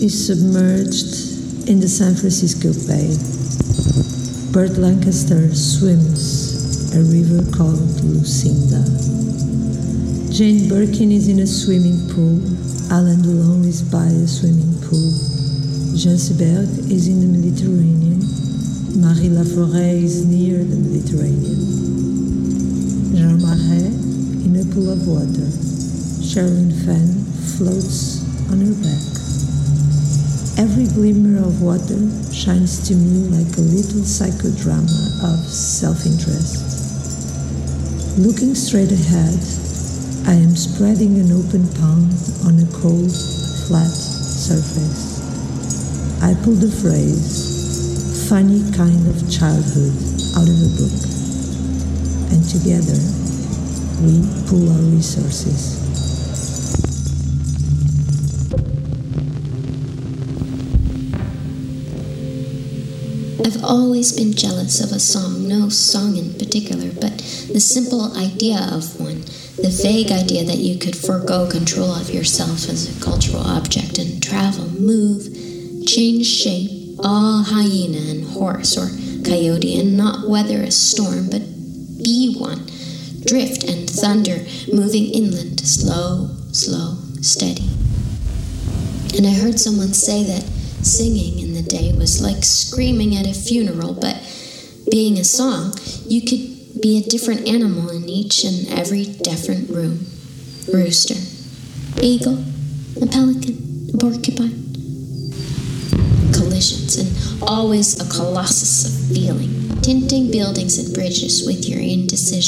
is submerged in the San Francisco Bay. Burt Lancaster swims a river called Lucinda. Jane Birkin is in a swimming pool. Alain Delon is by a swimming pool. Jean Seberg is in the Mediterranean. Marie Laforêt is near the Mediterranean. Jean Marais in a pool of water. Sherilyn Fenn floats on her back. Every glimmer of water shines to me like a little psychodrama of self-interest. Looking straight ahead, I am spreading an open palm on a cold, flat surface. I pull the phrase, funny kind of childhood, out of a book. And together, we pool our resources. I've always been jealous of a song, no song in particular, but the simple idea of one, the vague idea that you could forego control of yourself as a cultural object and travel, move, change shape, all hyena and horse or coyote, and not weather a storm, but be one, drift and thunder, moving inland, slow, slow, steady. And I heard someone say that singing in the day was like screaming at a funeral, but being a song, you could be a different animal in each and every different room. Rooster, eagle, a pelican, a porcupine. Collisions, and always a colossus of feeling, tinting buildings and bridges with your indecision.